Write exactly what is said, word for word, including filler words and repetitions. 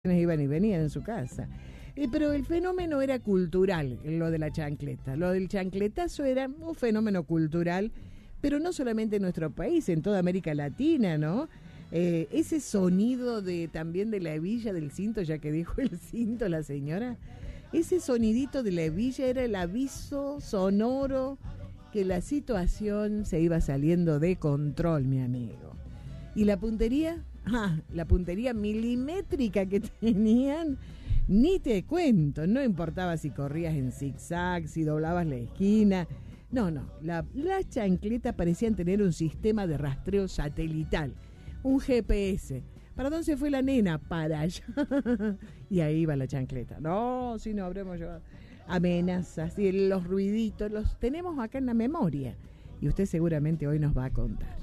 iban y venían en su casa. Eh, pero el fenómeno era cultural, lo de la chancleta. Lo del chancletazo era un fenómeno cultural, pero no solamente en nuestro país, en toda América Latina, ¿no? Eh, ese sonido de también de la hebilla del cinto, ya que dijo el cinto la señora, ese sonidito de la hebilla era el aviso sonoro que la situación se iba saliendo de control, mi amigo. Y la puntería, ah, la puntería milimétrica que tenían, ni te cuento, no importaba si corrías en zigzag, si doblabas la esquina, no, no, la, las chancletas parecían tener un sistema de rastreo satelital, un G P S. ¿Para dónde se fue la nena? Para allá. Y ahí iba la chancleta. No, si no habremos llevado amenazas y los ruiditos, los tenemos acá en la memoria. Y usted seguramente hoy nos va a contar.